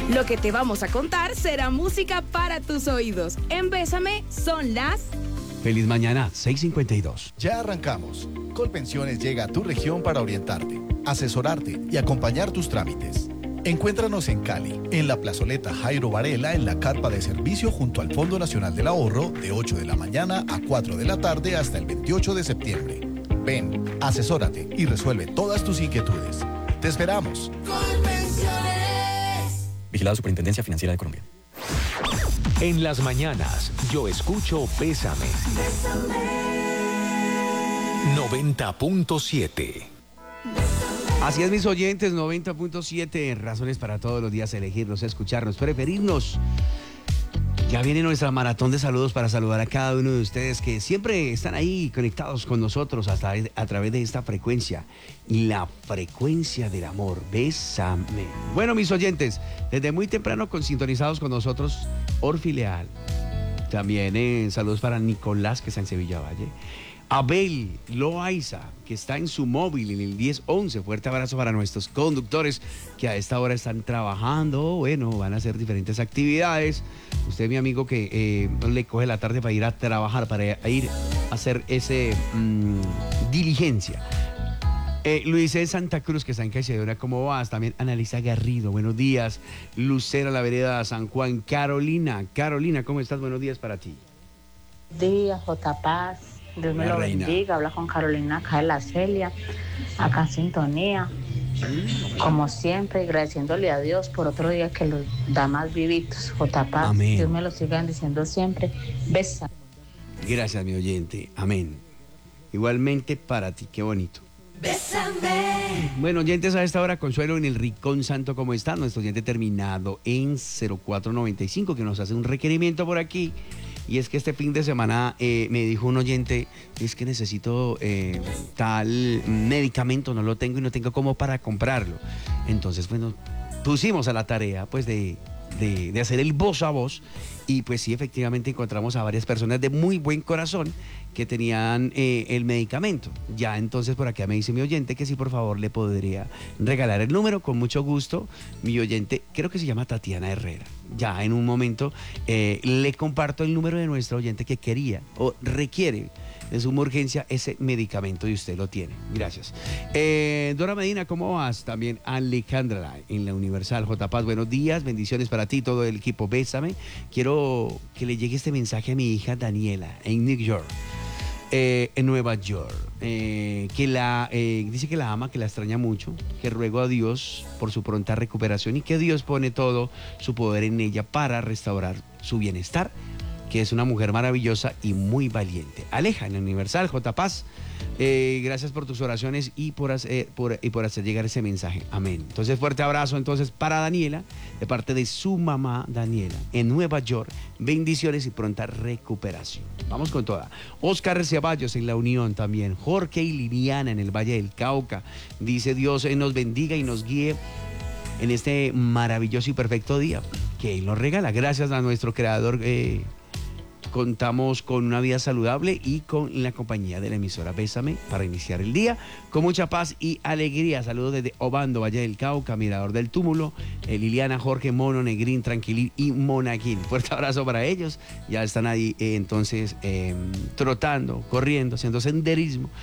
Lo que te vamos a contar será música para tus oídos. En Bésame son las... Feliz mañana, 6:52. Ya arrancamos. Colpensiones llega a tu región para orientarte, asesorarte y acompañar tus trámites. Encuéntranos en Cali, en la plazoleta Jairo Varela, en la carpa de servicio junto al Fondo Nacional del Ahorro, de 8 de la mañana a 4 de la tarde hasta el 28 de septiembre. Ven, asesórate y resuelve todas tus inquietudes. ¡Te esperamos! Colpensiones. Vigilado Superintendencia Financiera de Colombia. En las mañanas, yo escucho Bésame. 90.7. Así es, mis oyentes, 90.7, razones para todos los días elegirnos, escucharnos, preferirnos. Ya viene nuestra maratón de saludos para saludar a cada uno de ustedes que siempre están ahí conectados con nosotros a través de esta frecuencia, la frecuencia del amor. Bésame. Bueno, mis oyentes, desde muy temprano sintonizados con nosotros, Orfi Leal. También saludos para Nicolás, que está en Sevilla Valle. Abel Loaiza, que está en su móvil en el 1011. Fuerte abrazo para nuestros conductos que a esta hora están trabajando. Bueno, van a hacer diferentes actividades. Usted, mi amigo, que le coge la tarde para ir a trabajar, para ir a hacer ese diligencia. Luis de Santa Cruz, que está en Caicedonia, ¿cómo vas? También Analisa Garrido, buenos días. Lucera, la vereda San Juan. Carolina, ¿cómo estás? Buenos días para ti. Buenos días, J. Paz. Dios me lo bendiga. Habla con Carolina acá de la Celia, acá en sintonía. Como siempre, agradeciéndole a Dios por otro día que los da más vivitos. J. Paz. Amén. Dios me lo siga bendiciendo siempre. Besa. Gracias, mi oyente. Amén. Igualmente para ti, qué bonito. Bésame. Bueno, oyentes, a esta hora, Consuelo en el Rincón Santo, ¿cómo está? Nuestro oyente terminado en 0495, que nos hace un requerimiento por aquí. Y es que este fin de semana me dijo un oyente, es que necesito tal medicamento, no lo tengo y no tengo cómo para comprarlo. Entonces, bueno, pusimos a la tarea pues de hacer el voz a voz, y pues sí, efectivamente encontramos a varias personas de muy buen corazón que tenían el medicamento. Ya entonces por acá me dice mi oyente que sí, por favor, le podría regalar el número, con mucho gusto. Mi oyente, creo que se llama Tatiana Herrera. Ya en un momento le comparto el número de nuestra oyente que quería o requiere de suma urgencia ese medicamento, y usted lo tiene. Gracias. Dora Medina, ¿cómo vas? También Alejandra en la Universal. J. Paz, buenos días, bendiciones para ti, todo el equipo. Bésame. Quiero que le llegue este mensaje a mi hija Daniela en New York. En Nueva York, dice que la ama, que la extraña mucho, que ruego a Dios por su pronta recuperación y que Dios pone todo su poder en ella para restaurar su bienestar, que es una mujer maravillosa y muy valiente. Aleja en el Universal. J. Paz, gracias por tus oraciones y por hacer llegar ese mensaje. Amén. Entonces, fuerte abrazo entonces para Daniela, de parte de su mamá Daniela, en Nueva York. Bendiciones y pronta recuperación. Vamos con toda. Oscar Ceballos en La Unión también. Jorge y Liliana en el Valle del Cauca. Dice: Dios nos bendiga y nos guíe en este maravilloso y perfecto día que Él nos regala. Gracias a nuestro creador. Contamos con una vida saludable y con la compañía de la emisora Bésame para iniciar el día con mucha paz y alegría. Saludos desde Obando, Valle del Cauca, Mirador del Túmulo, Liliana, Jorge, Mono, Negrín, Tranquilín y Monaguín. Fuerte abrazo para ellos. Ya están ahí entonces trotando, corriendo, haciendo senderismo